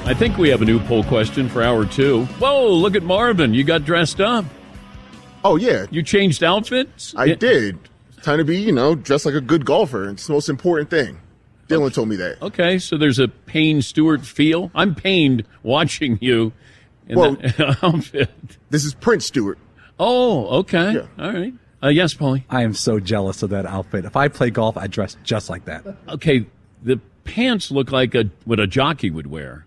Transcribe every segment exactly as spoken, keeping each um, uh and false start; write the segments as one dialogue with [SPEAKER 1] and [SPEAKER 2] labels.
[SPEAKER 1] I think we have a new poll question for hour two. Whoa, look at Marvin. You got dressed up.
[SPEAKER 2] Oh, yeah.
[SPEAKER 1] You changed outfits?
[SPEAKER 2] I
[SPEAKER 1] Yeah.
[SPEAKER 2] did. Time to be, you know, dressed like a good golfer. It's the most important thing. Dylan told me that.
[SPEAKER 1] Okay, so there's a Payne Stewart feel. I'm pained watching you in
[SPEAKER 2] Well,
[SPEAKER 1] that outfit.
[SPEAKER 2] This is Prince Stewart.
[SPEAKER 1] Oh, okay.
[SPEAKER 2] Yeah.
[SPEAKER 1] All right. Uh, yes, Paulie.
[SPEAKER 3] I am so jealous of that outfit. If I play golf, I dress just like that.
[SPEAKER 1] Okay, the pants look like a what a jockey would wear.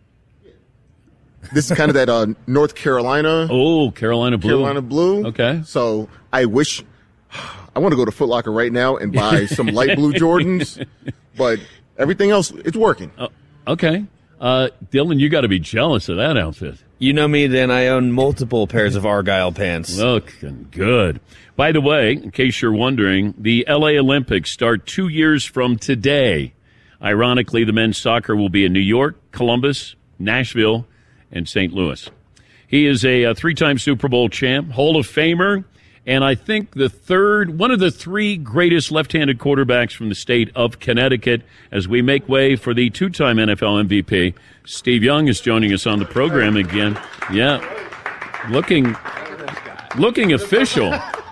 [SPEAKER 2] This is kind of that uh, North Carolina,
[SPEAKER 1] Oh, Carolina blue.
[SPEAKER 2] Carolina blue.
[SPEAKER 1] Okay.
[SPEAKER 2] So I wish, I want to go to Foot Locker right now and buy some light blue Jordans, but everything else, it's working.
[SPEAKER 1] Uh, okay. Uh, Dylan, you got to be jealous of that outfit.
[SPEAKER 4] You know me, Dan. I own multiple pairs of Argyle pants.
[SPEAKER 1] Looking good. By the way, in case you're wondering, the L A Olympics start two years from today. Ironically, the men's soccer will be in New York, Columbus, Nashville, and Saint Louis. He is a, a three-time Super Bowl champ, Hall of Famer, and I think the third, one of the three greatest left-handed quarterbacks from the state of Connecticut. As we make way for the two-time N F L M V P, Steve Young is joining us on the program again. Yeah, looking, looking official.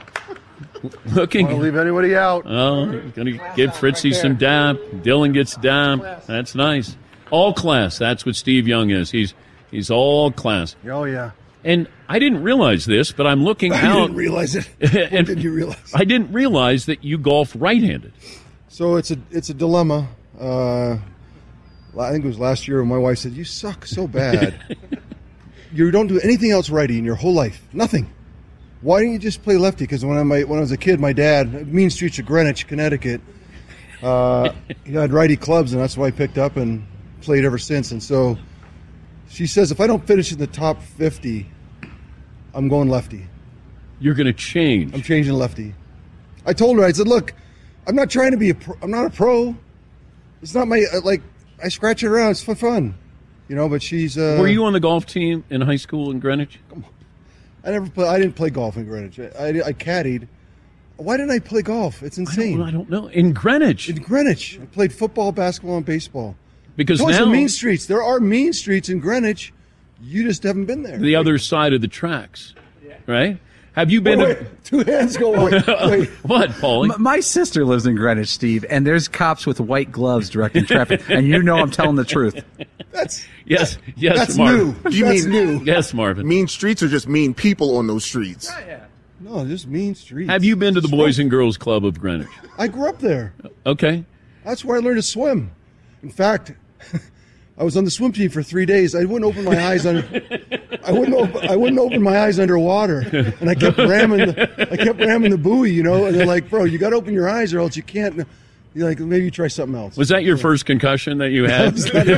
[SPEAKER 1] Looking.
[SPEAKER 5] Don't leave anybody out.
[SPEAKER 1] Oh, going to give Fritzy some dap. Dylan gets dap. That's nice. All class. That's what Steve Young is. He's he's all class.
[SPEAKER 5] Oh, yeah.
[SPEAKER 1] And I didn't realize this, but I'm looking
[SPEAKER 5] I
[SPEAKER 1] out.
[SPEAKER 5] didn't realize it. When
[SPEAKER 1] and
[SPEAKER 5] did you realize?
[SPEAKER 1] I didn't realize that you golf right-handed.
[SPEAKER 5] So it's a it's a dilemma. Uh, I think it was last year when my wife said, "You suck so bad. You don't do anything else righty in your whole life. Nothing. Why don't you just play lefty?" Because when I my, when I was a kid, my dad, Mean Streets of Greenwich, Connecticut, uh, he had righty clubs, and that's what I picked up and played ever since. And so she says, if I don't finish in the top fifty, I'm going lefty.
[SPEAKER 1] You're going to change.
[SPEAKER 5] I'm changing lefty. I told her, I said, look, I'm not trying to be a pro. I'm not a pro. It's not my, like, I scratch it around. It's for fun. You know, but she's... Uh,
[SPEAKER 1] Were you on the golf team in high school in Greenwich?
[SPEAKER 5] I never play, I didn't play golf in Greenwich. I, I, I caddied. Why didn't I play golf? It's insane.
[SPEAKER 1] I don't, I don't know. In Greenwich?
[SPEAKER 5] In Greenwich. I played football, basketball, and baseball.
[SPEAKER 1] Because
[SPEAKER 5] Those
[SPEAKER 1] now...
[SPEAKER 5] are mean streets. There are mean streets in Greenwich. You just haven't been there.
[SPEAKER 1] The other side of the tracks, right? Have you been...
[SPEAKER 5] Wait,
[SPEAKER 1] to...
[SPEAKER 5] wait. Two hands go wait, wait.
[SPEAKER 1] What, Paulie?
[SPEAKER 3] M- my sister lives in Greenwich, Steve, and there's cops with white gloves directing traffic, and you know I'm telling the truth.
[SPEAKER 5] That's
[SPEAKER 1] Yes, yes,
[SPEAKER 5] that's
[SPEAKER 1] Marvin.
[SPEAKER 5] new.
[SPEAKER 2] Do you
[SPEAKER 5] that's
[SPEAKER 2] mean
[SPEAKER 5] new?
[SPEAKER 1] Yes, Marvin.
[SPEAKER 2] Mean streets or just mean people on those streets?
[SPEAKER 5] No, just mean streets.
[SPEAKER 1] Have you been to the Boys and Girls Club of Greenwich?
[SPEAKER 5] I grew up there.
[SPEAKER 1] Okay.
[SPEAKER 5] That's where I learned to swim. In fact, I was on the swim team for three days. I wouldn't open my eyes under. I wouldn't. Open, I wouldn't open my eyes underwater, and I kept ramming. The, I kept ramming the buoy, you know. And they're like, "Bro, you got to open your eyes, or else you can't." You're like, maybe you try something else.
[SPEAKER 1] Was that your first concussion that you had?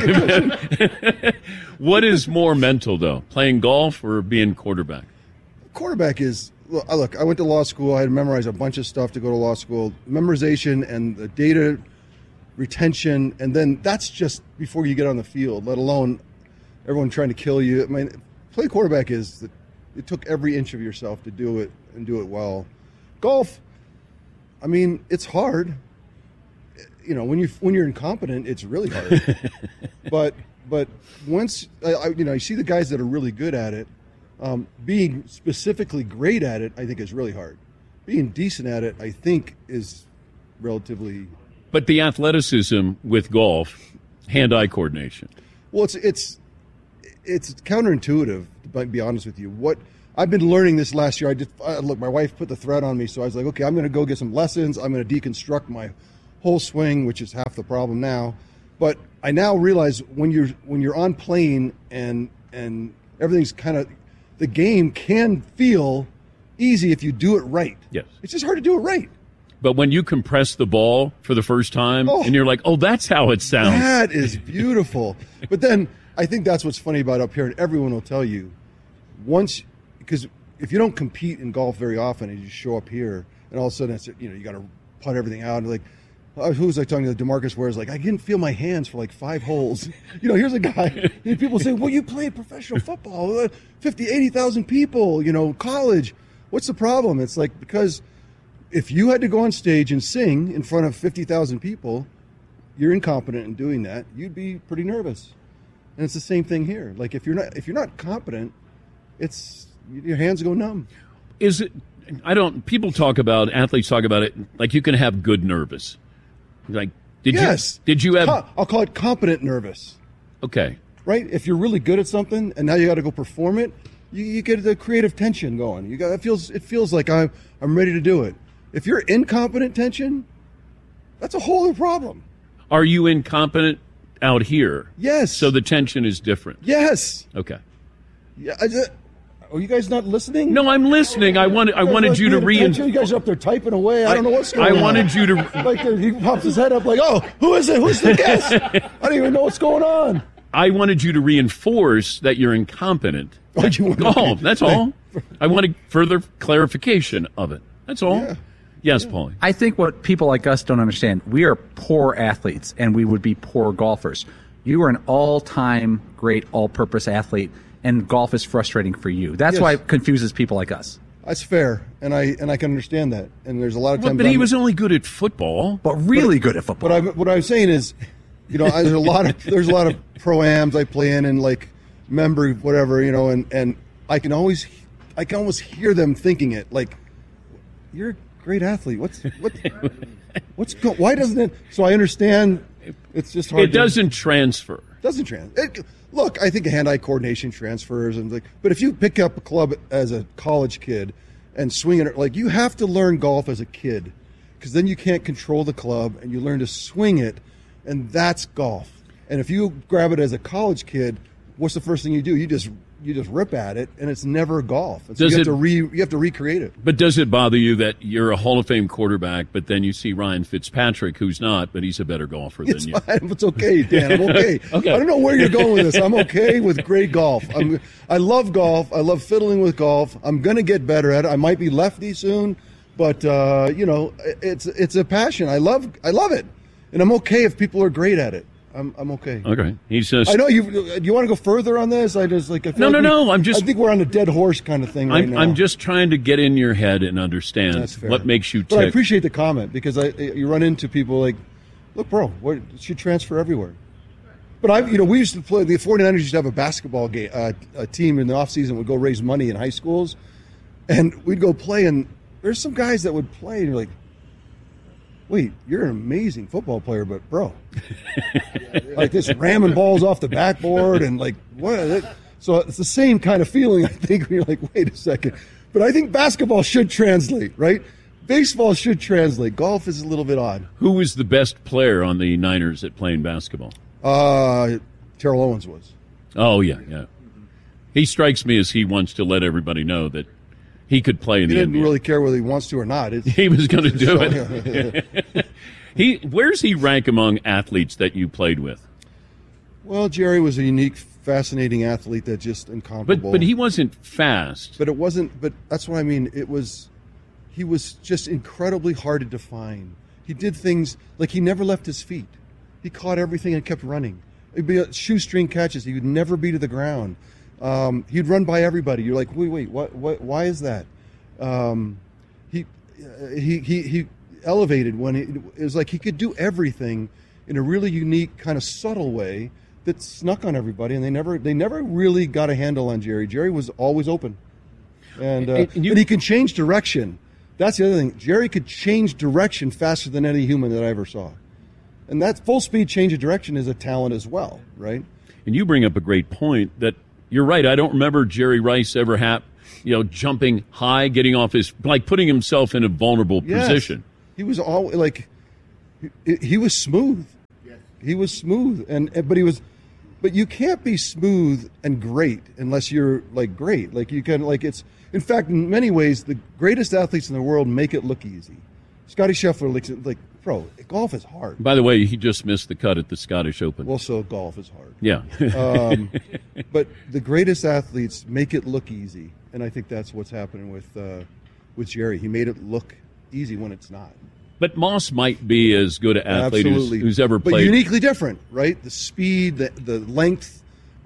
[SPEAKER 1] What is more mental, though, playing golf or being quarterback?
[SPEAKER 5] Quarterback is. Look, look, I went to law school. I had to memorize a bunch of stuff to go to law school. Memorization and the data retention, and then that's just before you get on the field, let alone everyone trying to kill you. I mean, play quarterback is, it took every inch of yourself to do it and do it well. Golf, I mean, it's hard. You know, when you when you're incompetent, it's really hard. but but once I, I, you know, you see the guys that are really good at it. Um, being specifically great at it, I think, is really hard. Being decent at it, I think, is relatively.
[SPEAKER 1] But the athleticism with golf, hand-eye coordination.
[SPEAKER 5] Well, it's it's it's counterintuitive. To be honest with you, what I've been learning this last year, I just uh, look. My wife put the thread on me, so I was like, okay, I'm going to go get some lessons. I'm going to deconstruct my whole swing, which is half the problem now. But I now realize when you're when you're on plane and and everything's kind of, the game can feel easy if you do it right.
[SPEAKER 1] Yes.
[SPEAKER 5] It's just hard to do it right.
[SPEAKER 1] But when you compress the ball for the first time,
[SPEAKER 5] Oh.
[SPEAKER 1] and you're like, oh, that's how it sounds.
[SPEAKER 5] That is beautiful. But then I think that's what's funny about up here, and everyone will tell you, once, because if you don't compete in golf very often and you show up here, and all of a sudden it's, you know, you got to putt everything out, and like, uh, who was I talking to? DeMarcus Ware's like, I didn't feel my hands for like five holes. You know, here's a guy, and people say, well, you played professional football, uh, fifty, eighty thousand people, you know, college. What's the problem? It's like, because if you had to go on stage and sing in front of fifty thousand people, you're incompetent in doing that. You'd be pretty nervous. And it's the same thing here. Like if you're not if you're not competent, it's your hands go numb.
[SPEAKER 1] Is it? I don't. People talk about athletes talk about it like you can have good nervous. Like did
[SPEAKER 5] yes.
[SPEAKER 1] you? Did you have?
[SPEAKER 5] Co- I'll call it competent nervous.
[SPEAKER 1] Okay.
[SPEAKER 5] Right. If you're really good at something and now you got to go perform it, you, you get the creative tension going. You got it feels it feels like I'm I'm ready to do it. If you're incompetent tension, that's a whole other problem.
[SPEAKER 1] Are you incompetent out here?
[SPEAKER 5] Yes.
[SPEAKER 1] So the tension is different.
[SPEAKER 5] Yes.
[SPEAKER 1] Okay.
[SPEAKER 5] Yeah. I just, are you guys not listening?
[SPEAKER 1] No, I'm listening. I wanted I wanted you to reinforce.
[SPEAKER 5] You guys are up there typing away. I don't know what's going
[SPEAKER 1] I
[SPEAKER 5] on.
[SPEAKER 1] I wanted you to.
[SPEAKER 5] Like he pops his head up like, oh, who is it? Who's the guest? I don't even know what's going on.
[SPEAKER 1] I wanted you to reinforce that you're incompetent.
[SPEAKER 5] Oh, you want
[SPEAKER 1] Oh, that's all. I wanted further clarification of it. That's all.
[SPEAKER 5] Yeah.
[SPEAKER 1] Yes, Paulie.
[SPEAKER 3] I think what people like us don't understand, we are poor athletes and we would be poor golfers. You are an all-time great all-purpose athlete, and golf is frustrating for you. That's
[SPEAKER 5] Yes.
[SPEAKER 3] why it confuses people like us.
[SPEAKER 5] That's fair, and I and I can understand that. And there's a lot of
[SPEAKER 1] Well,
[SPEAKER 5] times.
[SPEAKER 1] but he
[SPEAKER 5] I'm-
[SPEAKER 1] was only good at football.
[SPEAKER 3] But really good at football.
[SPEAKER 5] What I what I'm saying is, you know, there's a lot of there's a lot of pro-ams I play in and like member whatever, you know, and and I can always I can almost hear them thinking it like, you're a great athlete. What's what what's go, why doesn't it? So I understand. It's just hard.
[SPEAKER 1] It doesn't transfer.
[SPEAKER 5] To, doesn't trans. It, look, I think hand-eye coordination transfers and like, but if you pick up a club as a college kid and swing it like you have to learn golf as a kid, because then you can't control the club and you learn to swing it, and that's golf. And if you grab it as a college kid, what's the first thing you do? You just you just rip at it, and it's never golf. And so
[SPEAKER 1] Does
[SPEAKER 5] you have
[SPEAKER 1] it-
[SPEAKER 5] to re you have to recreate it.
[SPEAKER 1] But does it bother you that you're a Hall of Fame quarterback, but then you see Ryan Fitzpatrick, who's not, but he's a better golfer than
[SPEAKER 5] It's
[SPEAKER 1] you?
[SPEAKER 5] fine. It's okay, Dan. I'm okay.
[SPEAKER 1] Okay.
[SPEAKER 5] I don't know where you're going with this. I'm okay with great golf. I'm, I love golf. I love fiddling with golf. I'm going to get better at it. I might be lefty soon, but uh, you know, it's it's a passion. I love I love it, and I'm okay if people are great at it. I'm I'm okay.
[SPEAKER 1] Okay. He's just.
[SPEAKER 5] I know you. Do you want to go further on this? I just like. I feel
[SPEAKER 1] No,
[SPEAKER 5] like
[SPEAKER 1] no,
[SPEAKER 5] we-
[SPEAKER 1] no, I'm just-
[SPEAKER 5] I think we're on a dead horse kind of thing right
[SPEAKER 1] I'm,
[SPEAKER 5] now.
[SPEAKER 1] I'm just trying to get in your head and understand
[SPEAKER 5] That's fair.
[SPEAKER 1] what makes you
[SPEAKER 5] But I
[SPEAKER 1] tick.
[SPEAKER 5] appreciate the comment because I you run into people like, look, bro, what it should transfer everywhere. But I, you know, we used to play. The 49ers used to have a basketball game, uh, a team in the off season would go raise money in high schools, and we'd go play. And there's some guys that would play, and you're like, wait, you're an amazing football player, but bro, like this ramming balls off the backboard and like what? So it's the same kind of feeling, I think, when you're like, wait a second. But I think basketball should translate, right? Baseball should translate. Golf is a little bit odd.
[SPEAKER 1] Who was the best player on the Niners at playing basketball?
[SPEAKER 5] Uh, Terrell Owens was.
[SPEAKER 1] Oh, yeah, yeah. He strikes me as he wants to let everybody know that he could play in
[SPEAKER 5] He
[SPEAKER 1] the
[SPEAKER 5] didn't
[SPEAKER 1] N B A.
[SPEAKER 5] really care whether he wants to or not. It's,
[SPEAKER 1] He was going to do
[SPEAKER 5] so-
[SPEAKER 1] it. He, where's he rank among athletes that you played with?
[SPEAKER 5] Well, Jerry was a unique, fascinating athlete that just
[SPEAKER 1] But
[SPEAKER 5] incomparable.
[SPEAKER 1] but he wasn't fast.
[SPEAKER 5] But it wasn't. But that's what I mean. It was. He was just incredibly hard to define. He did things like he never left his feet. He caught everything and kept running. It'd be a shoestring catches. He would never be to the ground. Um, he'd run by everybody. You're like, wait, wait, what? What? Why is that? Um, he, uh, he, he, he elevated when he, it was like he could do everything in a really unique, kind of subtle way that snuck on everybody, and they never, they never really got a handle on Jerry. Jerry was always open, and, uh,
[SPEAKER 1] And- and you-
[SPEAKER 5] and he can change direction. That's the other thing. Jerry could change direction faster than any human that I ever saw. And that full speed change of direction is a talent as well, right?
[SPEAKER 1] And you bring up a great point that you're right. I don't remember Jerry Rice ever hap, you know, jumping high, getting off his, like putting himself in a vulnerable
[SPEAKER 5] Yes.
[SPEAKER 1] position.
[SPEAKER 5] He was all like, he, he was smooth. He was smooth, and and- but he was, but you can't be smooth and great unless you're like great. Like you can, like it's. In fact, in many ways, the greatest athletes in the world make it look easy. Scotty Scheffler, like, like bro, golf is hard.
[SPEAKER 1] By the way, he just missed the cut at the Scottish Open.
[SPEAKER 5] Well, so golf is hard.
[SPEAKER 1] yeah.
[SPEAKER 5] Um, but the greatest athletes make it look easy, and I think that's what's happening with uh, with Jerry. He made it look easy when it's not.
[SPEAKER 1] But Moss might be as good an athlete who's,
[SPEAKER 5] Absolutely,
[SPEAKER 1] who's ever
[SPEAKER 5] but
[SPEAKER 1] played.
[SPEAKER 5] uniquely different, right? The speed, the the length.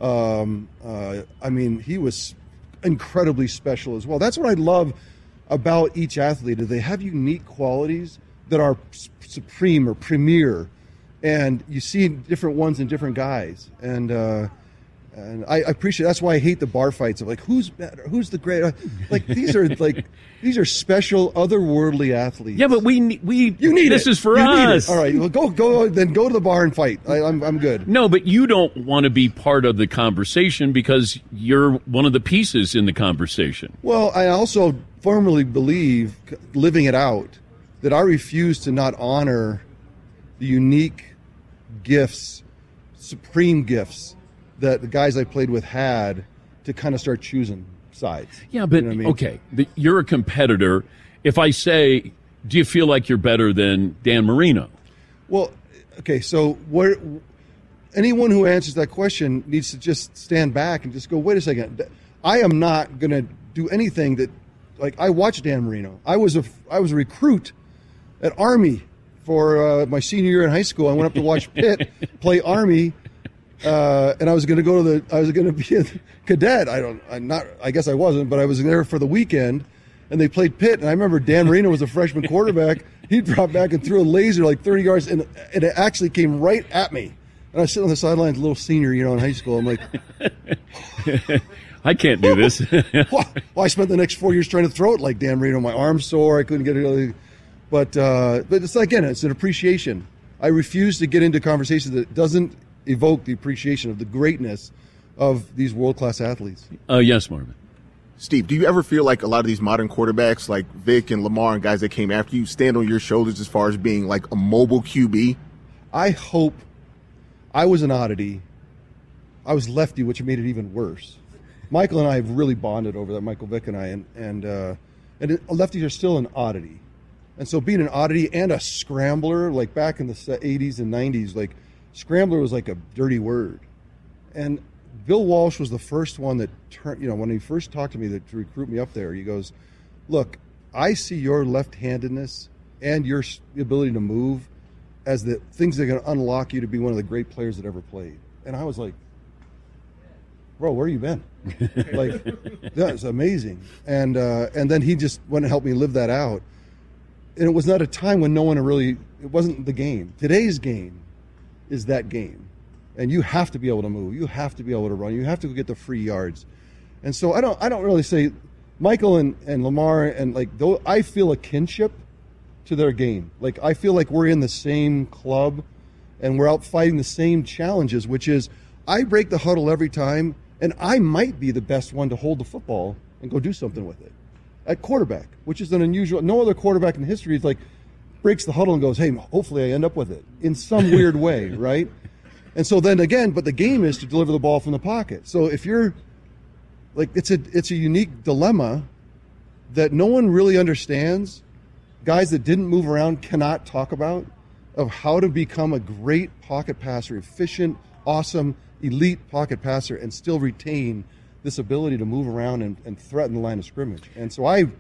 [SPEAKER 5] Um, uh, I mean, he was incredibly special as well. That's what I love about each athlete. Is they have unique qualities that are s- supreme or premier, and you see different ones in different guys. And uh, And I, I appreciate. That's why I hate the bar fights of like who's better, who's the great. Like these are like these are special, otherworldly athletes.
[SPEAKER 1] Yeah, but we ne- we
[SPEAKER 5] you need
[SPEAKER 1] this
[SPEAKER 5] it.
[SPEAKER 1] is for
[SPEAKER 5] you
[SPEAKER 1] us.
[SPEAKER 5] All right, well, go go then go to the bar and fight. I, I'm I'm good.
[SPEAKER 1] No, but you don't want to be part of the conversation because you're one of the pieces in the conversation.
[SPEAKER 5] Well, I also firmly believe, living it out, that I refuse to not honor the unique gifts, supreme gifts that the guys I played with had to kind of start choosing sides.
[SPEAKER 1] Yeah, but
[SPEAKER 5] you know what I mean?
[SPEAKER 1] okay, the, you're a competitor. If I say, do you feel like you're better than Dan Marino?
[SPEAKER 5] Well, okay, so where, anyone who answers that question needs to just stand back and just go, wait a second. I am not going to do anything that, like, I watched Dan Marino. I was a, I was a recruit at Army for uh, my senior year in high school. I went up to watch Pitt play Army. Uh, and I was going to go to the, I was going to be a cadet. I don't, I'm not, I guess I wasn't, but I was there for the weekend and they played Pitt. And I remember Dan Marino was a freshman quarterback. He dropped back and threw a laser like thirty yards and, and it actually came right at me. And I was sitting on the sidelines, a little senior, you know, in high school. I'm like,
[SPEAKER 1] I can't do this.
[SPEAKER 5] well, I spent the next four years trying to throw it like Dan Marino. My arm's sore. I couldn't get it. But, uh, but it's again, it's an appreciation. I refuse to get into conversations that doesn't evoke the appreciation of the greatness of these world-class athletes.
[SPEAKER 1] Uh, yes, Marvin.
[SPEAKER 2] Steve, do you ever feel like a lot of these modern quarterbacks like Vic and Lamar and guys that came after you stand on your shoulders as far as being like a mobile Q B?
[SPEAKER 5] I hope I was an oddity. I was lefty, which made it even worse. Michael and I have really bonded over that, Michael Vick and I, and and, uh, and it, lefties are still an oddity. And so being an oddity and a scrambler, like back in the eighties and nineties, like scrambler was like a dirty word. And Bill Walsh was the first one that turned, you know, when he first talked to me that, to recruit me up there, he goes, look, I see your left-handedness and your ability to move as the things that are going to unlock you to be one of the great players that ever played. And I was like, bro, where you been? Like, that's amazing. And, uh, and then he just went and helped me live that out. And it was not a time when no one really, it wasn't the game. Today's game is that game. And you have to be able to move. You have to be able to run. You have to get the free yards. And so I don't I don't really say Michael and, and Lamar and like though I feel a kinship to their game. Like I feel like we're in the same club and we're out fighting the same challenges, which is I break the huddle every time and I might be the best one to hold the football and go do something with it. At quarterback, which is an unusual, no other quarterback in history is like breaks the huddle and goes, hey, hopefully I end up with it in some weird way, right? And so then again, but the game is to deliver the ball from the pocket. So if you're like, it's a it's a unique dilemma that no one really understands. Guys that didn't move around cannot talk about of how to become a great pocket passer, efficient, awesome, elite pocket passer, and still retain this ability to move around and, and threaten the line of scrimmage. And so I,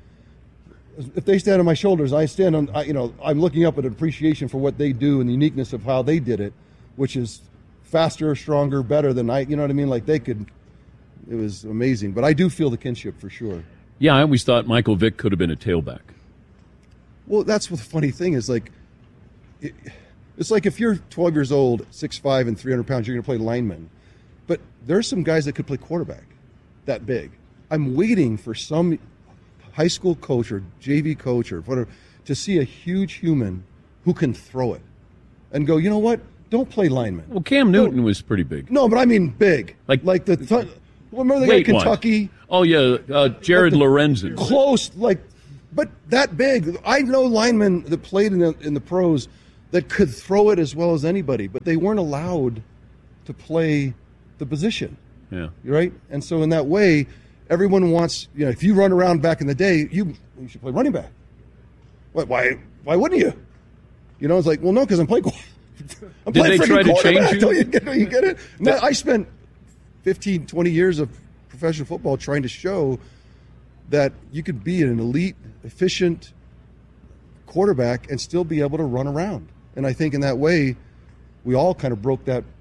[SPEAKER 5] if they stand on my shoulders, I stand on, I, you know, I'm looking up at appreciation for what they do and the uniqueness of how they did it, which is faster, stronger, better than I, you know what I mean? Like they could, it was amazing. But I do feel the kinship for sure.
[SPEAKER 1] Yeah, I always thought Michael Vick could have been a tailback.
[SPEAKER 5] Well, that's what the funny thing is. Like, it, it's like if you're twelve years old, six five, and three hundred pounds, you're going to play lineman. But there's some guys that could play quarterback that big. I'm waiting for some high school coach or J V coach or whatever to see a huge human who can throw it and go, you know what? Don't play lineman.
[SPEAKER 1] Well, Cam Newton Don't, was pretty big.
[SPEAKER 5] No, but I mean big.
[SPEAKER 1] Like,
[SPEAKER 5] like the th- remember the guy in Kentucky?
[SPEAKER 1] What? Oh yeah, uh, Jared Lorenzen.
[SPEAKER 5] Close, like, but that big. I know linemen that played in the, in the pros that could throw it as well as anybody, but they weren't allowed to play the position.
[SPEAKER 1] Yeah.
[SPEAKER 5] Right? And so in that way, everyone wants, you know, if you run around back in the day, you you should play running back. Why why why wouldn't you? You know, it's like, well, no, because I'm playing. I'm
[SPEAKER 1] Did they try to change you?
[SPEAKER 5] Don't you get, don't you get it? No, I spent fifteen, twenty years of professional football trying to show that you could be an elite, efficient quarterback and still be able to run around. And I think in that way, we all kind of broke that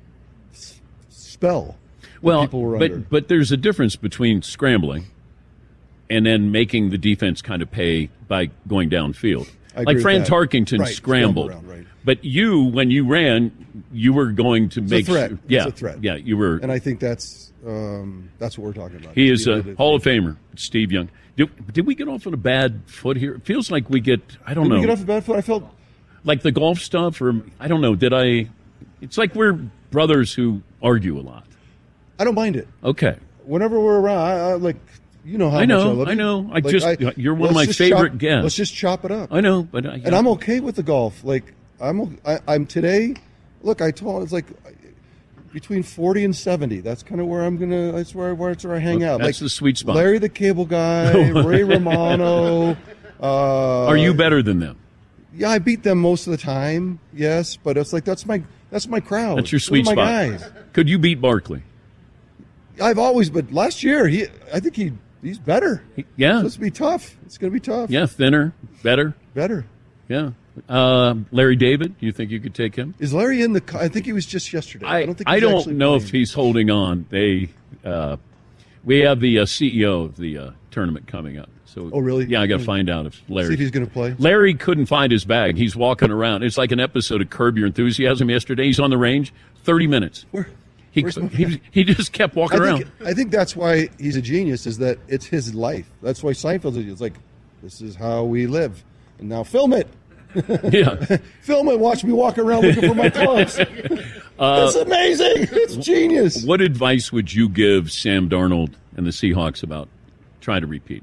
[SPEAKER 5] spell.
[SPEAKER 1] Well,
[SPEAKER 5] people were
[SPEAKER 1] but
[SPEAKER 5] under.
[SPEAKER 1] but there's a difference between scrambling and then making the defense kind of pay by going downfield.
[SPEAKER 5] I agree
[SPEAKER 1] like
[SPEAKER 5] with
[SPEAKER 1] Fran
[SPEAKER 5] that.
[SPEAKER 1] Tarkington
[SPEAKER 5] Right,
[SPEAKER 1] scrambled.
[SPEAKER 5] scramble around, right.
[SPEAKER 1] But you, when you ran, you were going to
[SPEAKER 5] It's
[SPEAKER 1] make
[SPEAKER 5] a threat.
[SPEAKER 1] sure. Yeah,
[SPEAKER 5] It's a threat.
[SPEAKER 1] Yeah, you were.
[SPEAKER 5] And I think that's um, that's what we're talking about.
[SPEAKER 1] He is
[SPEAKER 5] Steve
[SPEAKER 1] a
[SPEAKER 5] did it.
[SPEAKER 1] Hall of Famer, Steve Young. Did, did we get off on a bad foot here? It feels like we get, I don't
[SPEAKER 5] Did
[SPEAKER 1] know,
[SPEAKER 5] we get off the bad foot? I felt
[SPEAKER 1] like the golf stuff, or I don't know, did I? It's like we're brothers who argue a lot.
[SPEAKER 5] I don't mind it.
[SPEAKER 1] Okay.
[SPEAKER 5] Whenever we're around, I, I like you know how
[SPEAKER 1] I know,
[SPEAKER 5] much I love
[SPEAKER 1] I
[SPEAKER 5] you.
[SPEAKER 1] know. I
[SPEAKER 5] Like,
[SPEAKER 1] just- you're one of
[SPEAKER 5] let's
[SPEAKER 1] my
[SPEAKER 5] just
[SPEAKER 1] favorite
[SPEAKER 5] chop,
[SPEAKER 1] guests.
[SPEAKER 5] Let's just chop it up.
[SPEAKER 1] I know, but I,
[SPEAKER 5] And I'm okay with the golf. Like I'm, o- I, I'm today. Look, I told it's like between forty and seventy. That's kind of where I'm gonna. That's where where, that's where I hang
[SPEAKER 1] Well,
[SPEAKER 5] out.
[SPEAKER 1] that's
[SPEAKER 5] like
[SPEAKER 1] the sweet spot.
[SPEAKER 5] Larry the Cable Guy, Ray Romano. Uh,
[SPEAKER 1] Are you better than them?
[SPEAKER 5] Yeah, I beat them most of the time. Yes, but it's like that's my that's my crowd.
[SPEAKER 1] That's your
[SPEAKER 5] Those are
[SPEAKER 1] sweet
[SPEAKER 5] my
[SPEAKER 1] spot.
[SPEAKER 5] guys.
[SPEAKER 1] Could you beat Barkley?
[SPEAKER 5] I've always, but last year he, I think he he's better.
[SPEAKER 1] Yeah.
[SPEAKER 5] So it's gonna be tough. It's gonna be tough.
[SPEAKER 1] Yeah, thinner, better.
[SPEAKER 5] Better.
[SPEAKER 1] Yeah. Uh, Larry David, you think you could take him?
[SPEAKER 5] Is Larry in the? co- I think he was just yesterday. I,
[SPEAKER 1] I,
[SPEAKER 5] don't think.
[SPEAKER 1] I
[SPEAKER 5] he's
[SPEAKER 1] don't
[SPEAKER 5] actually
[SPEAKER 1] know
[SPEAKER 5] playing.
[SPEAKER 1] if he's holding on. They, uh, we have the uh, C E O of the uh, tournament coming up. So,
[SPEAKER 5] Oh, really?
[SPEAKER 1] Yeah, I got to find out if Larry.
[SPEAKER 5] See if he's going to play.
[SPEAKER 1] Larry couldn't find his bag. He's walking around. It's like an episode of Curb Your Enthusiasm yesterday. He's on the range, thirty minutes.
[SPEAKER 5] Where,
[SPEAKER 1] He
[SPEAKER 5] where's my
[SPEAKER 1] he,
[SPEAKER 5] bag?
[SPEAKER 1] he just kept
[SPEAKER 5] I
[SPEAKER 1] walking around.
[SPEAKER 5] think, I think that's why he's a genius. Is that it's his life. That's why Seinfeld's. It's like this is how we live, and now film it.
[SPEAKER 1] Yeah.
[SPEAKER 5] Film it. Watch me walk around looking for my clubs. It's amazing. It's genius.
[SPEAKER 1] What advice would you give Sam Darnold and the Seahawks about trying to repeat?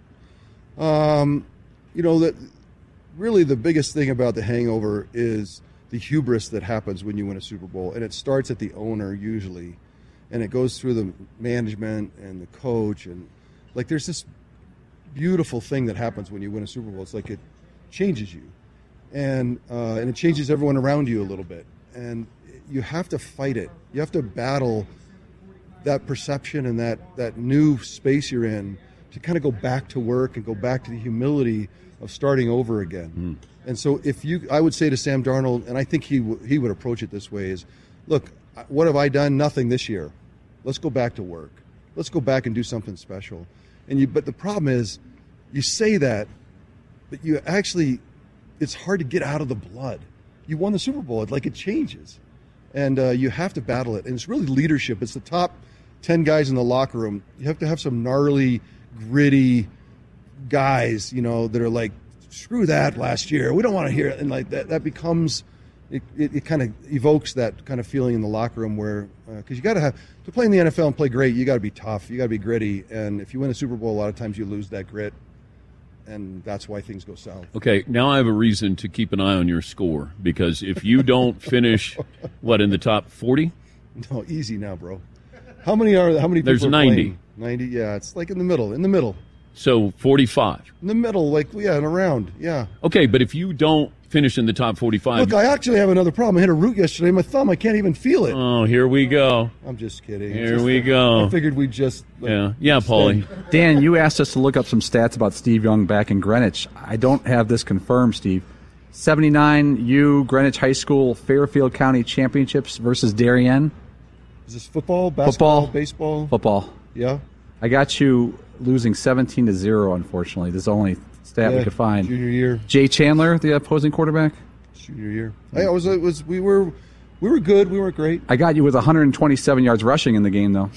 [SPEAKER 5] You know that really the biggest thing about the hangover is the hubris that happens when you win a Super Bowl, and it starts at the owner usually, and it goes through the management and the coach, and like there's this beautiful thing that happens when you win a Super Bowl. It's like it changes you, and uh, and it changes everyone around you a little bit, and you have to fight it. You have to battle that perception and that that new space you're in to kind of go back to work and go back to the humility of starting over again. Mm. And so if you, I would say to Sam Darnold, and I think he w- he would approach it this way: is, look, what have I done? Nothing this year. Let's go back to work. Let's go back and do something special. And you, but the problem is, you say that, but you actually, it's hard to get out of the blood. You won the Super Bowl. It, like it changes, and uh, you have to battle it. And it's really leadership. It's the top ten guys in the locker room. You have to have some gnarly, gritty guys, you know, that are like, screw that last year. We don't want to hear it. And like that, that becomes, it, it, it kind of evokes that kind of feeling in the locker room where, because uh, you got to have, to play in the N F L and play great, you got to be tough. You got to be gritty. And if you win a Super Bowl, a lot of times you lose that grit. And that's why things go south.
[SPEAKER 1] Okay, now I have a reason to keep an eye on your score, because if you don't finish, what, in the top forty?
[SPEAKER 5] No, easy now, bro. How many are, how many people
[SPEAKER 1] There's
[SPEAKER 5] are
[SPEAKER 1] ninety.
[SPEAKER 5] playing? ninety, yeah. It's like in the middle, in the middle.
[SPEAKER 1] So forty-five.
[SPEAKER 5] In the middle, like, yeah, and around, yeah.
[SPEAKER 1] Okay, but if you don't finish in the top forty-five.
[SPEAKER 5] Look, I actually have another problem. I hit a root yesterday. My thumb, I can't even feel it.
[SPEAKER 1] Oh, here we go.
[SPEAKER 5] I'm just kidding.
[SPEAKER 1] Here
[SPEAKER 5] Just-
[SPEAKER 1] we go.
[SPEAKER 5] I figured we'd just. Like,
[SPEAKER 1] Yeah, yeah, Paulie.
[SPEAKER 3] Dan, you asked us to look up some stats about Steve Young back in Greenwich. I don't have this confirmed, Steve. seventy-nine U Greenwich High School Fairfield County Championships versus Darien.
[SPEAKER 5] Is this football, basketball,
[SPEAKER 3] Football.
[SPEAKER 5] baseball?
[SPEAKER 3] Football.
[SPEAKER 5] Yeah.
[SPEAKER 3] I got you losing seventeen to zero, unfortunately. This is the only stat
[SPEAKER 5] yeah.
[SPEAKER 3] we could find.
[SPEAKER 5] Junior year.
[SPEAKER 3] Jay Chandler, the opposing quarterback.
[SPEAKER 5] Junior year. I was. It was. We were. We were good. We weren't great.
[SPEAKER 3] I got you with one hundred twenty-seven yards rushing in the game, though.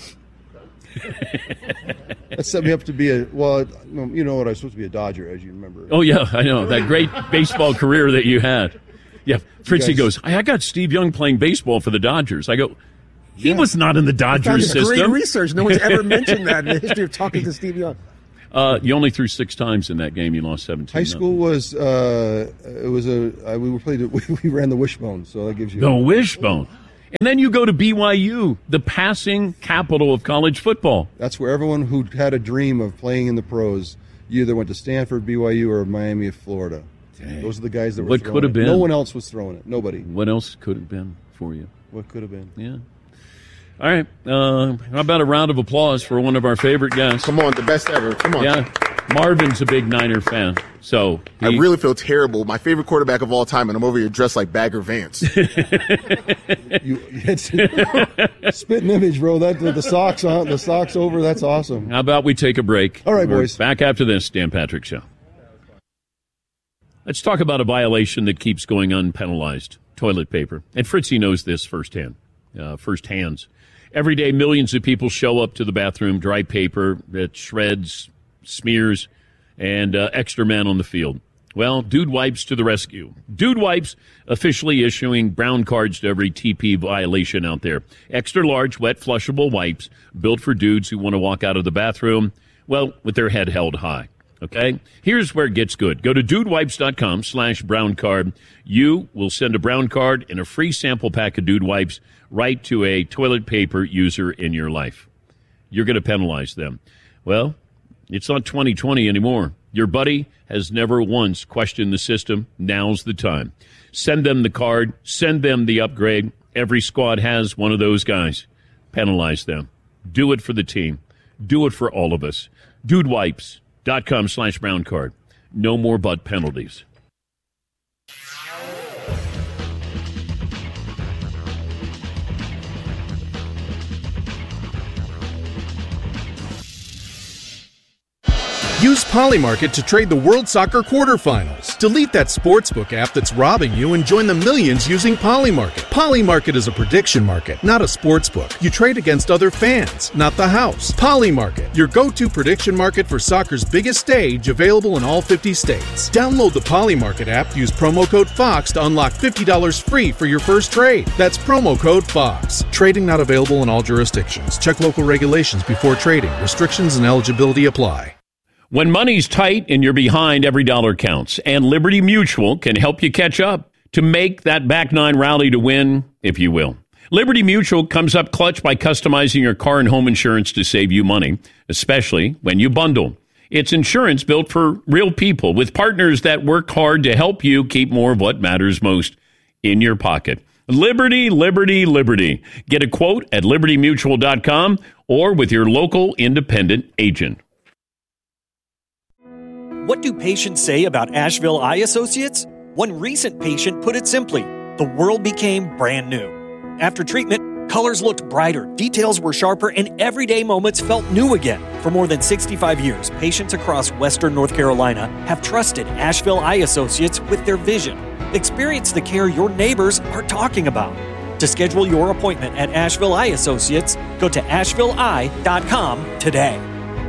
[SPEAKER 5] That set me up to be a. Well, you know what? I was supposed to be a Dodger, as you remember.
[SPEAKER 1] Oh, yeah, I know. That great baseball career that you had. Yeah, Fritzy
[SPEAKER 5] guys-
[SPEAKER 1] goes, I got Steve Young playing baseball for the Dodgers. I go, he
[SPEAKER 5] Yeah.
[SPEAKER 1] was not in the Dodgers
[SPEAKER 6] That's great
[SPEAKER 1] system.
[SPEAKER 6] research. No one's ever mentioned that in the history of talking to Steve Young.
[SPEAKER 1] Uh, you only threw six times in that game. You lost seventeen.
[SPEAKER 5] High school was. Uh, it was a. Uh, we were played. We, we ran the wishbone, so that gives you.
[SPEAKER 1] The wishbone. And then you go to B Y U, the passing capital of college football.
[SPEAKER 5] That's where everyone who had a dream of playing in the pros, you either went to Stanford, B Y U, or Miami of Florida.
[SPEAKER 1] Dang.
[SPEAKER 5] Those are the guys that were
[SPEAKER 1] What
[SPEAKER 5] throwing
[SPEAKER 1] could have
[SPEAKER 5] it.
[SPEAKER 1] been?
[SPEAKER 5] No one else was throwing it. Nobody.
[SPEAKER 1] What else could have been for you?
[SPEAKER 5] What could have been?
[SPEAKER 1] Yeah. All right. Uh, how about a round of applause for one of our favorite guests?
[SPEAKER 2] Come on, the best ever. Come on.
[SPEAKER 1] Yeah. Marvin's a big Niner fan. So
[SPEAKER 2] I
[SPEAKER 1] he-
[SPEAKER 2] really feel terrible. My favorite quarterback of all time, and I'm over here dressed like Bagger Vance.
[SPEAKER 5] You, it's spitting image, bro. That the, the socks on, the socks over. That's awesome.
[SPEAKER 1] How about we take a break?
[SPEAKER 5] All right,
[SPEAKER 1] We're
[SPEAKER 5] boys.
[SPEAKER 1] Back after this, Dan Patrick Show. Let's talk about a violation that keeps going unpenalized. Toilet paper. And Fritzy knows this firsthand. Uh, first hands. Every day, millions of people show up to the bathroom, dry paper that shreds, smears, and uh, extra man on the field. Well, Dude Wipes to the rescue. Dude Wipes officially issuing brown cards to every T P violation out there. Extra large, wet, flushable wipes built for dudes who want to walk out of the bathroom, well, with their head held high. Okay? Here's where it gets good. Go to dudewipes.com slash brown card. You will send a brown card and a free sample pack of Dude Wipes right to a toilet paper user in your life. You're going to penalize them. Well, it's not twenty twenty anymore. Your buddy has never once questioned the system. Now's the time. Send them the card. Send them the upgrade. Every squad has one of those guys. Penalize them. Do it for the team. Do it for all of us. Dudewipes.com slash brown card. No more butt penalties.
[SPEAKER 7] Use Polymarket to trade the World Soccer quarterfinals. Delete that sportsbook app that's robbing you and join the millions using Polymarket. Polymarket is a prediction market, not a sportsbook. You trade against other fans, not the house. Polymarket, your go-to prediction market for soccer's biggest stage, available in all fifty states. Download the Polymarket app, use promo code FOX to unlock fifty dollars free for your first trade. That's promo code FOX. Trading not available in all jurisdictions. Check local regulations before trading. Restrictions and eligibility apply.
[SPEAKER 1] When money's tight and you're behind, every dollar counts. And Liberty Mutual can help you catch up to make that back nine rally to win, if you will. Liberty Mutual comes up clutch by customizing your car and home insurance to save you money, especially when you bundle. It's insurance built for real people with partners that work hard to help you keep more of what matters most in your pocket. Liberty, Liberty, Liberty. Get a quote at liberty mutual dot com or with your local independent agent.
[SPEAKER 8] What do patients say about Asheville Eye Associates? One recent patient put it simply, the world became brand new. After treatment, colors looked brighter, details were sharper, and everyday moments felt new again. For more than sixty-five years, patients across Western North Carolina have trusted Asheville Eye Associates with their vision. Experience the care your neighbors are talking about. To schedule your appointment at Asheville Eye Associates, go to asheville eye dot com today.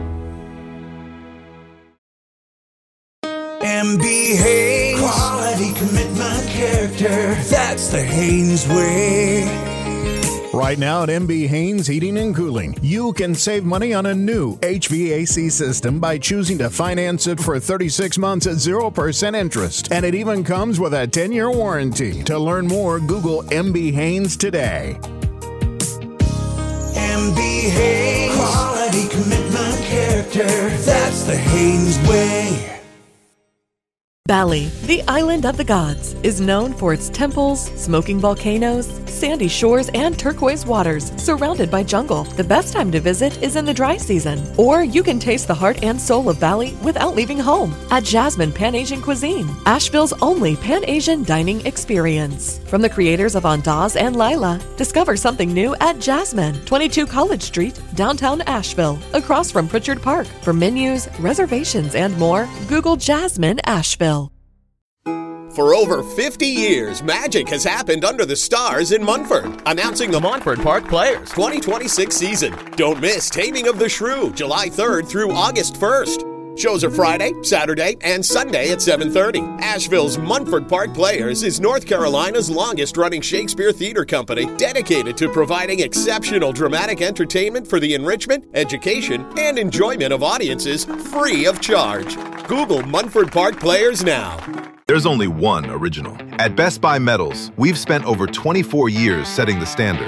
[SPEAKER 9] M B Haynes, quality, commitment, character. That's the Haynes way.
[SPEAKER 10] Right now at M B Haynes Heating and Cooling, you can save money on a new H V A C system by choosing to finance it for thirty-six months at zero percent interest. And it even comes with a ten-year warranty. To learn more, Google M B Haynes today.
[SPEAKER 9] M B Haynes, quality, commitment, character. That's the Haynes way.
[SPEAKER 11] Bali, the island of the gods, is known for its temples, smoking volcanoes, sandy shores, and turquoise waters, surrounded by jungle. The best time to visit is in the dry season. Or you can taste the heart and soul of Bali without leaving home at Jasmine Pan-Asian Cuisine, Asheville's only Pan-Asian dining experience. From the creators of Andaz and Lila, discover something new at Jasmine, twenty-two College Street, downtown Asheville, across from Pritchard Park. For menus, reservations, and more, Google Jasmine Asheville.
[SPEAKER 12] For over fifty years, magic has happened under the stars in Munford. Announcing the Montford Park Players twenty twenty-six season. Don't miss Taming of the Shrew, July third through August first. Shows are Friday, Saturday, and Sunday at seven thirty. Asheville's Munford Park Players is North Carolina's longest-running Shakespeare theater company, dedicated to providing exceptional dramatic entertainment for the enrichment, education, and enjoyment of audiences free of charge. Google Munford Park Players now.
[SPEAKER 13] There's only one original. At Best Buy Metals, we've spent over twenty-four years setting the standard.